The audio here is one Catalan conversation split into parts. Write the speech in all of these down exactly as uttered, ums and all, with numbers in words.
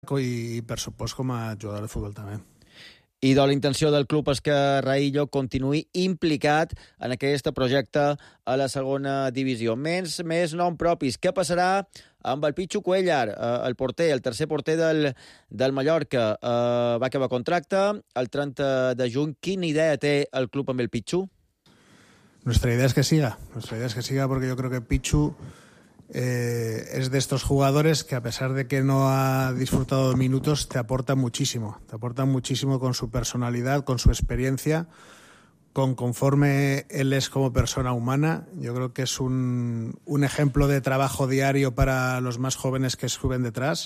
i, per supost, com a jugador de futbol també. I de la intenció del club és que Raillo continuï implicat en aquest projecte a la segona divisió. Més, més nom propis. Què passarà amb el Pichu Cuéllar, el porter, el tercer porter del, del Mallorca? Uh, va acabar contracte el trenta de juny. Quina idea té el club amb el Pichu? Nuestra idea es que siga. Nuestra idea es que siga porque yo creo que Pichu Eh, es de estos jugadores que, a pesar de que no ha disfrutado de minutos, te aportan muchísimo. Te aportan muchísimo con su personalidad, con su experiencia, con conforme él es como persona humana. Yo creo que es un, un ejemplo de trabajo diario para los más jóvenes que suben detrás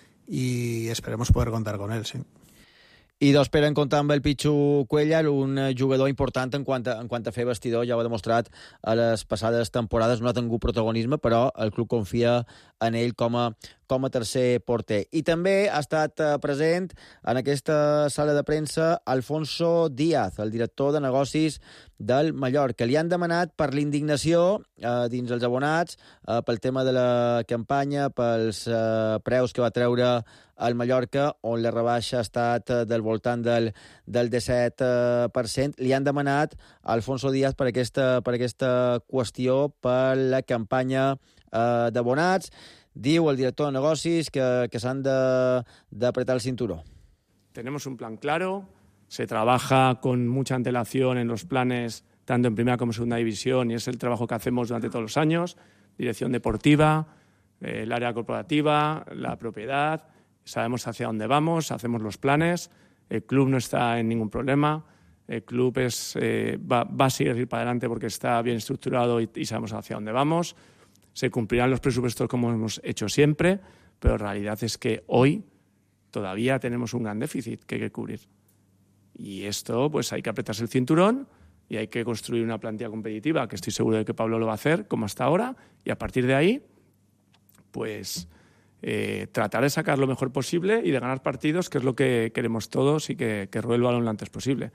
y esperemos poder contar con él, sí. I doncs esperen comptar amb el Pichu Cuéllar, un jugador important en quant a, en quant a fer vestidor. Ja ho ha demostrat a les passades temporades. No ha tingut protagonisme, però el club confia en ell com a, com a tercer porter. I també ha estat present en aquesta sala de premsa Alfonso Díaz, el director de negocis del Mallorca. Li han demanat per l'indignació eh, dins els abonats, eh, pel tema de la campanya, pels eh, preus que va treure al Mallorca, on la rebaixa ha estat del voltant del, del disset per cent. Li han demanat a Alfonso Díaz per aquesta, per aquesta qüestió, per la campanya eh, d'abonats. Diu el director de negocis que, que s'han d'apretar el cinturó. Tenemos un plan claro, se trabaja con mucha antelación en los planes, tanto en primera como en segunda división, y es el trabajo que hacemos durante todos los años. Dirección deportiva, eh, el área corporativa, la propiedad. Sabemos hacia dónde vamos, hacemos los planes, el club no está en ningún problema, el club es, eh, va, va a seguir para adelante porque está bien estructurado y, y sabemos hacia dónde vamos. Se cumplirán los presupuestos como hemos hecho siempre, pero la realidad es que hoy todavía tenemos un gran déficit que hay que cubrir. Y esto, pues hay que apretarse el cinturón y hay que construir una plantilla competitiva, que estoy seguro de que Pablo lo va a hacer, como hasta ahora, y a partir de ahí, pues Eh, tratar de sacar lo mejor posible y de ganar partidos, que es lo que queremos todos, y que, que ruede el balón lo antes posible.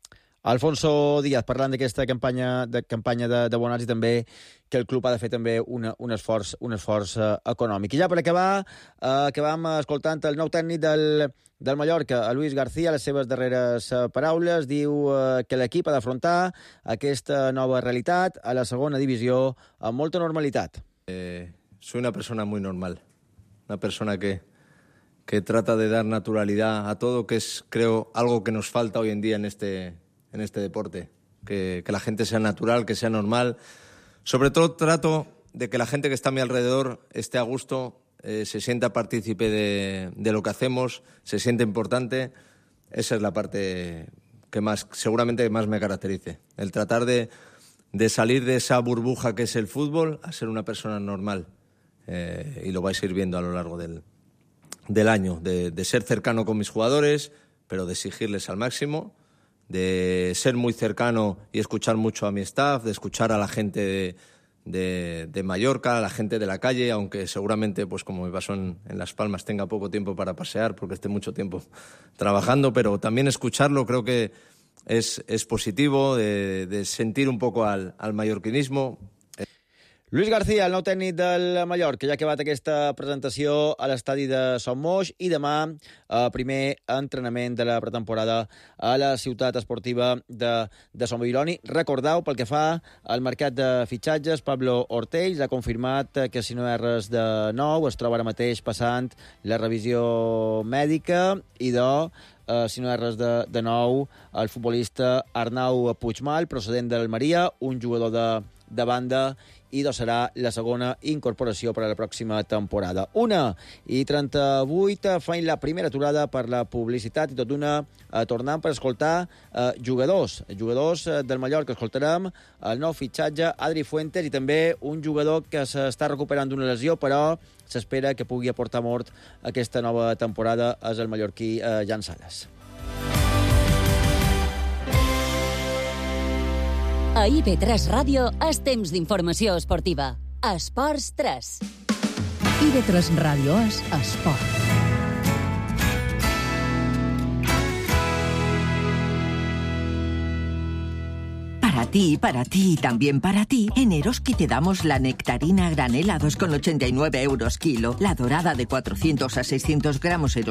Alfonso Díaz, parlant d'aquesta campanya de campanya d'abonats i també que el club ha de fer també una, un esforç, un esforç uh, econòmic. I ja per acabar, uh, acabam escoltant el nou tècnic del, del Mallorca, a Luis García. Les seves darreres uh, paraules, diu uh, que l'equip ha d'afrontar aquesta nova realitat a la segona divisió amb molta normalitat. Eh, soy una persona muy normal. Una persona que, que trata de dar naturalidad a todo, que es, creo, algo que nos falta hoy en día en este, en este deporte. Que, que la gente sea natural, que sea normal. Sobre todo trato de que la gente que está a mi alrededor esté a gusto, eh, se sienta partícipe de, de lo que hacemos, se siente importante. Esa es la parte que más, seguramente más me caracterice. El tratar de, de salir de esa burbuja que es el fútbol a ser una persona normal. Eh, y lo vais a ir viendo a lo largo del, del año, de, de ser cercano con mis jugadores, pero de exigirles al máximo, de ser muy cercano y escuchar mucho a mi staff, de escuchar a la gente de, de, de Mallorca, a la gente de la calle, aunque seguramente, pues como me pasó en, en Las Palmas, tenga poco tiempo para pasear porque esté mucho tiempo trabajando, pero también escucharlo creo que es, es positivo, de, de sentir un poco al, al mallorquinismo. Luis García, el nou tècnic del Mallorca, ja ha acabat aquesta presentació a l'estadi de Son Moix i demà eh, primer entrenament de la pretemporada a la ciutat esportiva de, de Sant Moironi. Recordeu, pel que fa al mercat de fitxatges, Pablo Ortells ha confirmat que si no hi ha res de nou es troba ara mateix passant la revisió mèdica i de Uh, si no hi ha res de, de nou, el futbolista Arnau Puigmal, procedent del Maria, un jugador de, de banda, i doncs serà la segona incorporació per a la pròxima temporada. Una i trenta-vuit, feien la primera aturada per la publicitat i tot d'una eh, tornant per escoltar eh, jugadors. Jugadors eh, del Mallorca. Escoltarem el nou fitxatge, Adri Fuentes, i també un jugador que s'està recuperant d'una lesió, però s'espera que pugui aportar mort aquesta nova temporada, és el mallorquí eh, Jan Sales. A I B tres Ràdio és temps d'informació esportiva. Esports tres. I B tres Ràdio és esport. Para ti, para ti y también para ti, en Eroski te damos la nectarina granel a dos con ochenta y nueve euros kilo, la dorada de cuatrocientos a seiscientos gramos Eroski